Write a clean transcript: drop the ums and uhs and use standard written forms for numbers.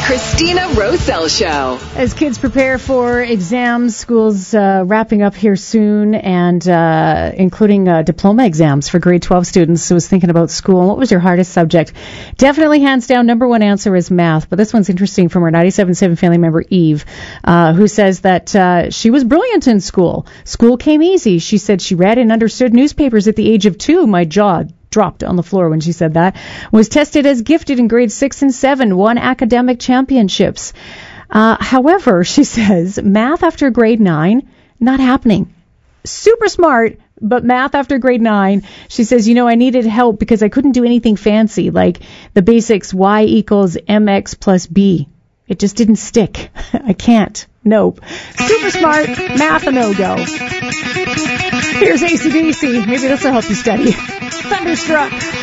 Christina Roselle Show. As kids prepare for exams, school's wrapping up here soon, and including diploma exams for grade 12 students. So I was thinking about school. What was your hardest subject? Definitely, hands down, number one answer is math. But this one's interesting from our 97.7 family member, Eve, who says that she was brilliant in school. School came easy. She said she read and understood newspapers at the age of 2. My jaw dropped on the floor when she said that. Was tested as gifted in grades 6 and 7, won academic championships. However, she says, math after grade 9, not happening. Super smart, but math after grade 9, she says, I needed help because I couldn't do anything fancy, like the basics, y equals mx plus b. It just didn't stick. I can't. Nope. Super smart, math a no-go. Here's AC/DC. Maybe this will help you study. Thunderstruck.